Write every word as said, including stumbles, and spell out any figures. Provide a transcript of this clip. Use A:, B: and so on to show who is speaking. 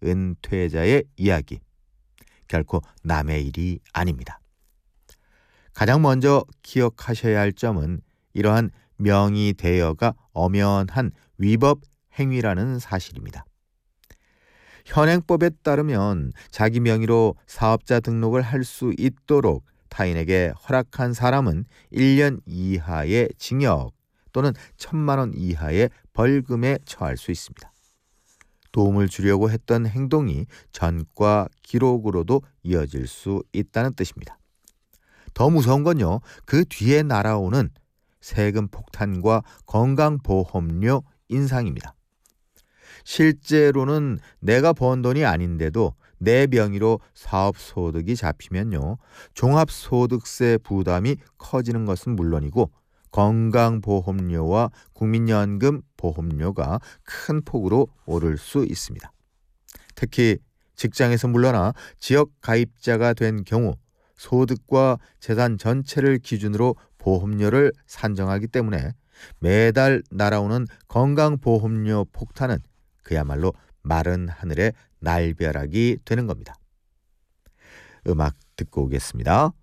A: 은퇴자의 이야기. 결코 남의 일이 아닙니다. 가장 먼저 기억하셔야 할 점은 이러한 명의 대여가 엄연한 위법 행위라는 사실입니다. 현행법에 따르면 자기 명의로 사업자 등록을 할 수 있도록 타인에게 허락한 사람은 일 년 이하의 징역 또는 천만 원 이하의 벌금에 처할 수 있습니다. 도움을 주려고 했던 행동이 전과 기록으로도 이어질 수 있다는 뜻입니다. 더 무서운 건요, 그 뒤에 날아오는 세금 폭탄과 건강보험료 인상입니다. 실제로는 내가 번 돈이 아닌데도 내 명의로 사업소득이 잡히면요, 종합소득세 부담이 커지는 것은 물론이고 건강보험료와 국민연금 보험료가 큰 폭으로 오를 수 있습니다. 특히 직장에서 물러나 지역 가입자가 된 경우 소득과 재산 전체를 기준으로 보험료를 산정하기 때문에 매달 날아오는 건강보험료 폭탄은 그야말로 마른 하늘의 날벼락이 되는 겁니다. 음악 듣고 오겠습니다.